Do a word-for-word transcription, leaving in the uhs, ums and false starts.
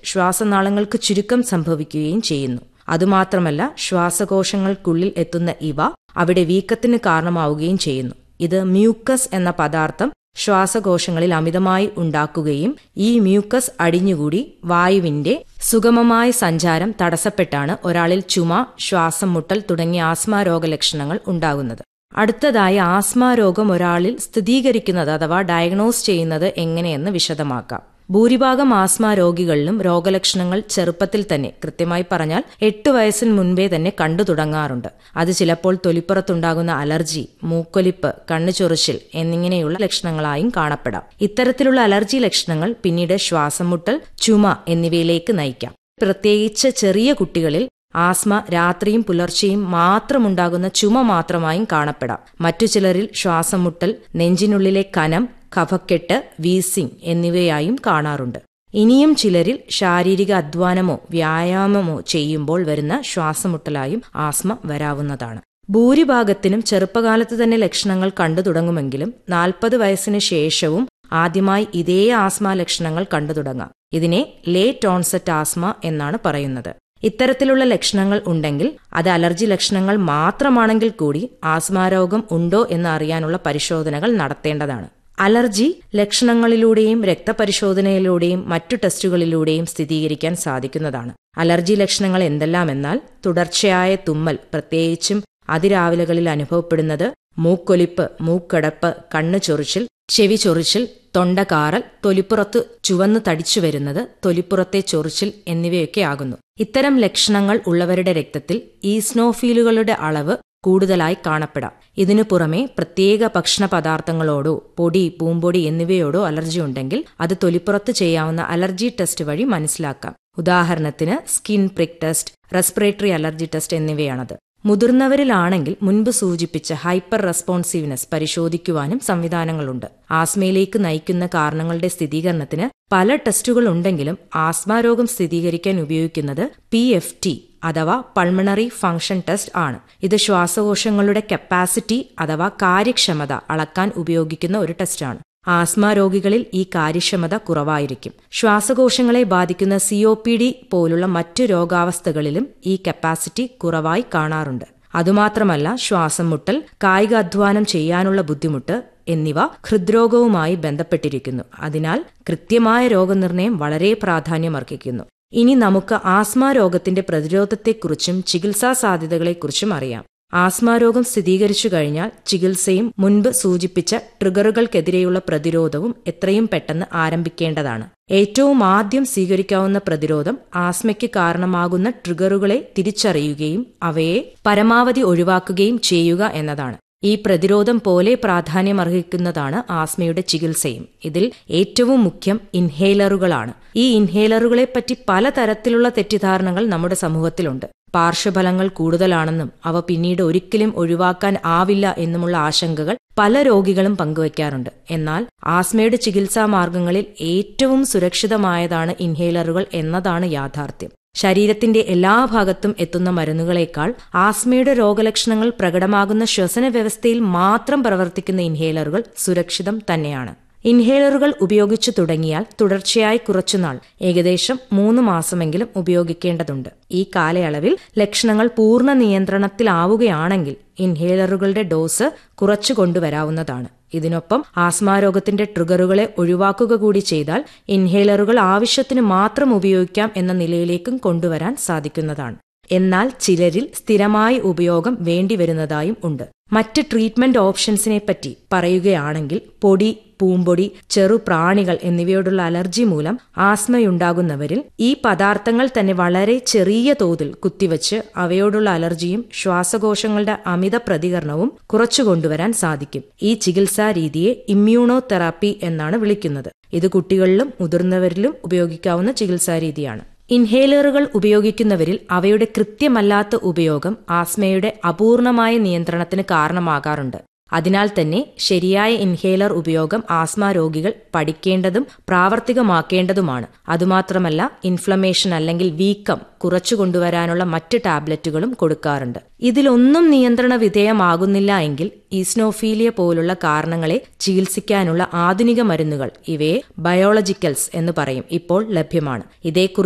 ശ്വാസനാളങ്ങൾക്ക് ചുരുക്കം സംഭവിക്കുകയും ചെയ്യുന്നു. അതുമാത്രമല്ല, ശ്വാസകോശങ്ങൾക്കുള്ളിൽ എത്തുന്ന ഇവ അവിടെ വീക്കത്തിന് കാരണമാവുകയും ചെയ്യുന്നു. ഇത് മ്യൂക്കസ് എന്ന പദാർത്ഥം ശ്വാസകോശങ്ങളിൽ അമിതമായി ഉണ്ടാക്കുകയും ഈ മ്യൂക്കസ് അടിഞ്ഞുകൂടി വായുവിന്റെ സുഗമമായ സഞ്ചാരം തടസ്സപ്പെട്ടാണ് ഒരാളിൽ ചുമ, ശ്വാസം മുട്ടൽ തുടങ്ങിയ ആസ്മ രോഗലക്ഷണങ്ങൾ ഉണ്ടാകുന്നത്. അടുത്തതായി ആസ്മ രോഗം ഒരാളിൽ സ്ഥിരീകരിക്കുന്നത് അഥവാ ഡയഗ്നോസ് ചെയ്യുന്നത് എങ്ങനെയെന്ന് വിശദമാക്കാം. ഭൂരിഭാഗം ആസ്മ രോഗികളിലും രോഗലക്ഷണങ്ങൾ ചെറുപ്പത്തിൽ തന്നെ, കൃത്യമായി പറഞ്ഞാൽ എട്ട് വയസ്സിന് മുൻപേ തന്നെ കണ്ടു തുടങ്ങാറുണ്ട്. അത് ചിലപ്പോൾ തൊലിപ്പുറത്തുണ്ടാകുന്ന അലർജി, മൂക്കൊലിപ്പ്, കണ്ണുചൊറിച്ചിൽ എന്നിങ്ങനെയുള്ള ലക്ഷണങ്ങളായും കാണപ്പെടാം. ഇത്തരത്തിലുള്ള അലർജി ലക്ഷണങ്ങൾ പിന്നീട് ശ്വാസം മുട്ടൽ, ചുമ എന്നിവയിലേക്ക് നയിക്കാം. പ്രത്യേകിച്ച് ചെറിയ കുട്ടികളിൽ ആസ്മ രാത്രിയും പുലർച്ചെയും മാത്രമുണ്ടാകുന്ന ചുമ മാത്രമായും കാണപ്പെടാം. മറ്റു ചിലരിൽ ശ്വാസം മുട്ടൽ, നെഞ്ചിനുള്ളിലെ കനം, കഫക്കെട്ട്, വീസിംഗ് എന്നിവയായും കാണാറുണ്ട്. ഇനിയും ചിലരിൽ ശാരീരിക അധ്വാനമോ വ്യായാമമോ ചെയ്യുമ്പോൾ വരുന്ന ശ്വാസമുട്ടലായും ആസ്മ വരാവുന്നതാണ്. ഭൂരിഭാഗത്തിനും ചെറുപ്പകാലത്ത് തന്നെ ലക്ഷണങ്ങൾ കണ്ടു തുടങ്ങുമെങ്കിലും നാൽപ്പത് വയസ്സിന് ശേഷവും ആദ്യമായി ഇതേ ആസ്മ ലക്ഷണങ്ങൾ കണ്ടു തുടങ്ങാം. ഇതിനെ ലേറ്റ് ഓൺസെറ്റ് ആസ്മ എന്നാണ് പറയുന്നത്. ഇത്തരത്തിലുള്ള ലക്ഷണങ്ങൾ ഉണ്ടെങ്കിൽ അത് അലർജി ലക്ഷണങ്ങൾ മാത്രമാണെങ്കിൽ കൂടി ആസ്മാരോഗം ഉണ്ടോ എന്ന് അറിയാനുള്ള പരിശോധനകൾ നടത്തേണ്ടതാണ്. അലർജി ലക്ഷണങ്ങളിലൂടെയും രക്തപരിശോധനയിലൂടെയും മറ്റു ടെസ്റ്റുകളിലൂടെയും സ്ഥിരീകരിക്കാൻ സാധിക്കുന്നതാണ്. അലർജി ലക്ഷണങ്ങൾ എന്തെല്ലാമെന്നാൽ തുടർച്ചയായ തുമ്മൽ, പ്രത്യേകിച്ചും അതിരാവിലകളിൽ അനുഭവപ്പെടുന്നത്, മൂക്കൊലിപ്പ്, മൂക്കടപ്പ്, കണ്ണു ചൊറിച്ചിൽ, ചെവി ചൊറിച്ചിൽ, തൊണ്ടകാറൽ, തൊലിപ്പുറത്ത് ചുവന്നു തടിച്ചു വരുന്നത്, തൊലിപ്പുറത്തെ ചൊറിച്ചിൽ എന്നിവയൊക്കെ ആകുന്നു. ഇത്തരം ലക്ഷണങ്ങൾ ഉള്ളവരുടെ രക്തത്തിൽ ഈസ്നോഫീലുകളുടെ അളവ് കൂടുതലായി കാണപ്പെടാം. ഇതിനു പുറമെ പ്രത്യേക ഭക്ഷണ പദാർത്ഥങ്ങളോടോ പൊടി, പൂമ്പൊടി എന്നിവയോടോ അലർജി ഉണ്ടെങ്കിൽ അത് തൊലിപ്പുറത്ത് ചെയ്യാവുന്ന അലർജി ടെസ്റ്റ് വഴി മനസ്സിലാക്കാം. ഉദാഹരണത്തിന് skin prick test, respiratory allergy test എന്നിവയാണത്. മുതിർന്നവരിലാണെങ്കിൽ മുൻപ് സൂചിപ്പിച്ച ഹൈപ്പർ റെസ്പോൺസീവ്നെസ് പരിശോധിക്കുവാനും സംവിധാനങ്ങളുണ്ട്. ആസ്മയിലേക്ക് നയിക്കുന്ന കാരണങ്ങളുടെ സ്ഥിരീകരണത്തിന് പല ടെസ്റ്റുകൾ ഉണ്ടെങ്കിലും ആസ്മ രോഗം സ്ഥിരീകരിക്കാൻ ഉപയോഗിക്കുന്നത് പി എഫ് ടി അഥവാ പൾമണറി ഫംഗ്ഷൻ ടെസ്റ്റ് ആണ്. ഇത് ശ്വാസകോശങ്ങളുടെ കപ്പാസിറ്റി അഥവാ കാര്യക്ഷമത അളക്കാൻ ഉപയോഗിക്കുന്ന ഒരു ടെസ്റ്റാണ്. ആസ്മ രോഗികളിൽ ഈ കാര്യക്ഷമത കുറവായിരിക്കും. ശ്വാസകോശങ്ങളെ ബാധിക്കുന്ന സി ഒ പി ഡി പോലുള്ള മറ്റു രോഗാവസ്ഥകളിലും ഈ കപ്പാസിറ്റി കുറവായി കാണാറുണ്ട്. അതുമാത്രമല്ല, ശ്വാസം മുട്ടൽ, കായിക അധ്വാനം ചെയ്യാനുള്ള ബുദ്ധിമുട്ട് എന്നിവ ഹൃദ്രോഗവുമായി ബന്ധപ്പെട്ടിരിക്കുന്നു. അതിനാൽ കൃത്യമായ രോഗനിർണയം വളരെ പ്രാധാന്യമർഹിക്കുന്നു. ഇനി നമുക്ക് ആസ്മ രോഗത്തിന്റെ പ്രതിരോധത്തെക്കുറിച്ചും ചികിത്സാ സാധ്യതകളെക്കുറിച്ചും അറിയാം. ആസ്മ രോഗം സ്ഥിരീകരിച്ചു കഴിഞ്ഞാൽ ചികിത്സയും മുൻപ് സൂചിപ്പിച്ച ട്രിഗറുകൾക്കെതിരെയുള്ള പ്രതിരോധവും എത്രയും പെട്ടെന്ന് ആരംഭിക്കേണ്ടതാണ്. ഏറ്റവും ആദ്യം സ്വീകരിക്കാവുന്ന പ്രതിരോധം ആസ്മയ്ക്ക് കാരണമാകുന്ന ട്രിഗറുകളെ തിരിച്ചറിയുകയും അവയെ പരമാവധി ഒഴിവാക്കുകയും ചെയ്യുക എന്നതാണ്. ഈ പ്രതിരോധം പോലെ പ്രാധാന്യമർഹിക്കുന്നതാണ് ആസ്മയുടെ ചികിത്സയും. ഇതിൽ ഏറ്റവും മുഖ്യം ഇൻഹേലറുകളാണ്. ഈ ഇൻഹേലറുകളെപ്പറ്റി പലതരത്തിലുള്ള തെറ്റിദ്ധാരണകൾ നമ്മുടെ സമൂഹത്തിലുണ്ട്. പാർശ്വഫലങ്ങൾ കൂടുതലാണെന്നും അവ പിന്നീട് ഒരിക്കലും ഒഴിവാക്കാൻ ആവില്ല എന്നുമുള്ള ആശങ്കകൾ പല രോഗികളും പങ്കുവയ്ക്കാറുണ്ട്. എന്നാൽ ആസ്മയുടെ ചികിത്സാ മാർഗങ്ങളിൽ ഏറ്റവും സുരക്ഷിതമായതാണ് ഇൻഹേലറുകൾ എന്നതാണ് യാഥാർത്ഥ്യം. ശരീരത്തിന്റെ എല്ലാ ഭാഗത്തും എത്തുന്ന മരുന്നുകളേക്കാൾ ആസ്മയുടെ രോഗലക്ഷണങ്ങൾ പ്രകടമാകുന്ന ശ്വസന വ്യവസ്ഥയിൽ മാത്രം പ്രവർത്തിക്കുന്ന ഇൻഹേലറുകൾ സുരക്ഷിതം തന്നെയാണ്. ഇൻഹേലറുകൾ ഉപയോഗിച്ചു തുടങ്ങിയാൽ തുടർച്ചയായി കുറച്ചുനാൾ, ഏകദേശം മൂന്ന് മാസമെങ്കിലും ഉപയോഗിക്കേണ്ടതുണ്ട്. ഈ കാലയളവിൽ ലക്ഷണങ്ങൾ പൂർണ്ണ നിയന്ത്രണത്തിലാവുകയാണെങ്കിൽ ഇൻഹേലറുകളുടെ ഡോസ് കുറച്ചു കൊണ്ടുവരാവുന്നതാണ്. ഇതിനൊപ്പം ആസ്മാരോഗത്തിന്റെ ട്രിഗറുകളെ ഒഴിവാക്കുക കൂടി ചെയ്താൽ ഇൻഹേലറുകൾ ആവശ്യത്തിന് മാത്രം ഉപയോഗിക്കാം എന്ന നിലയിലേക്കും കൊണ്ടുവരാൻ സാധിക്കുന്നതാണ്. എന്നാൽ ചിലരിൽ സ്ഥിരമായ ഉപയോഗം വേണ്ടിവരുന്നതായും ഉണ്ട്. മറ്റ് ട്രീറ്റ്മെന്റ് ഓപ്ഷൻസിനെപ്പറ്റി പറയുകയാണെങ്കിൽ പൊടി, പൂമ്പൊടി, ചെറുപ്രാണികൾ എന്നിവയോടുള്ള അലർജി മൂലം ആസ്മയുണ്ടാകുന്നവരിൽ ഈ പദാർത്ഥങ്ങൾ തന്നെ വളരെ ചെറിയ തോതിൽ കുത്തിവച്ച് അവയോടുള്ള അലർജിയും ശ്വാസകോശങ്ങളുടെ അമിത പ്രതികരണവും കുറച്ചു കൊണ്ടുവരാൻ സാധിക്കും. ഈ ചികിത്സാ രീതിയെ ഇമ്മ്യൂണോ തെറാപ്പി എന്നാണ് വിളിക്കുന്നത്. ഇത് കുട്ടികളിലും മുതിർന്നവരിലും ഉപയോഗിക്കാവുന്ന ചികിത്സാ രീതിയാണ്. ഇൻഹേലറുകൾ ഉപയോഗിക്കുന്നവരിൽ അവയുടെ കൃത്യമല്ലാത്ത ഉപയോഗം ആസ്മയുടെ അപൂർണമായ നിയന്ത്രണത്തിന് കാരണമാകാറുണ്ട്. അതിനാൽ തന്നെ ശരിയായ ഇൻഹേലർ ഉപയോഗം ആസ്മ രോഗികൾ പഠിക്കേണ്ടതും പ്രാവർത്തികമാക്കേണ്ടതുമാണ്. അതുമാത്രമല്ല, ഇൻഫ്ലമേഷൻ അല്ലെങ്കിൽ വീക്കം കുറച്ചു കൊണ്ടുവരാനുള്ള മറ്റ് ടാബ്ലറ്റുകളും കൊടുക്കാറുണ്ട്. ഇതിലൊന്നും നിയന്ത്രണ വിധേയമാകുന്നില്ല എങ്കിൽ ഈസ്നോഫീലിയ പോലുള്ള കാരണങ്ങളെ ചികിത്സിക്കാനുള്ള ആധുനിക മരുന്നുകൾ, ഇവയെ ബയോളജിക്കൽസ് എന്ന് പറയും, ഇപ്പോൾ ലഭ്യമാണ്. ഇതേക്കുറിച്ച്